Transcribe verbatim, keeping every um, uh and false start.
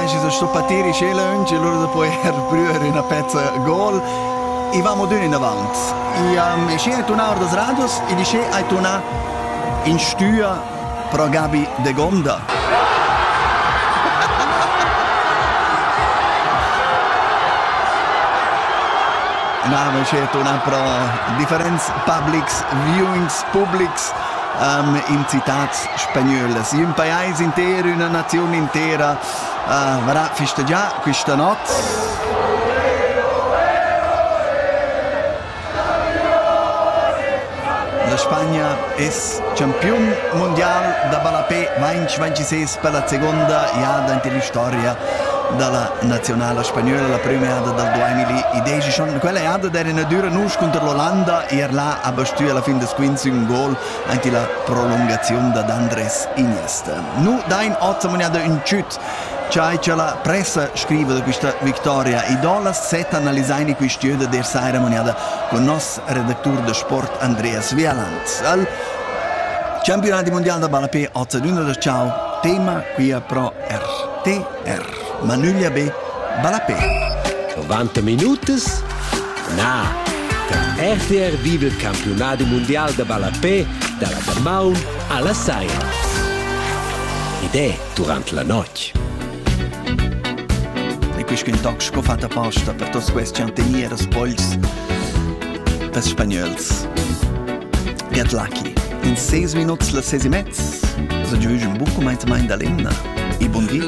ci sono sto patiri challenge e loro dopo er brüer in a pezza gol e vamo dün in avanti. E um, e c'è tornato das radios e dice hai tornato in stua pro Gabi de Gonda. No, ma c'è tornato pro differents publics, viewings, publics um, in citats spagnolas. Un paese intero, una nazione intera uh, verrà festeggiare questa notte. La Spagna è campione mondiale da balapé venti ventisei per la seconda iada in storia della nazionale spagnola, la prima iada del duemiladieci. Quella iada era una dura nus contro l'Olanda e era là a bastia alla fine del quindici un gol anche la prolungazione da Andrés Iniesta. Nu da in otto mondiale un chut. C'è la pressa scrive di questa vittoria e do la sette analisai di questione der ceremoniata con il nostro redattore di sport Andreas Wieland. Al campionato mondiale da balapé otto da ciao tema qui a pro R T R Manuglia B balapé novanta minuti na der R T R vive il campionato mondiale da balapé dalla Damaun alla Saia ed è durante la notte. Questo è un talk che fatto apposta per tutti questi cantinieri spogli per spagnoli. Get lucky. In sei minuti la sei e mezza, se giudice un buco mai in da lenna. E buon dia.